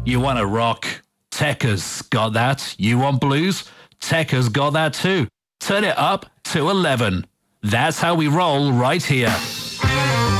You want a rock? Tekka's got that. You want blues? Tekka's got that too. Turn it up to 11. That's how we roll right here.